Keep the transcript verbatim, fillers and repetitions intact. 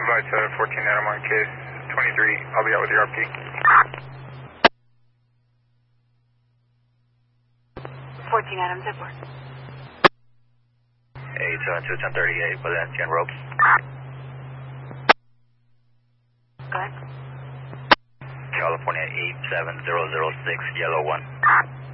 Provide seven fourteen Adam on case twenty-three. I'll be out with your R P. fourteen Adam, Zipwork. eight seven two ten thirty-eight, Valencia and ropes. Go ahead. California eight seven zero zero six, yellow one.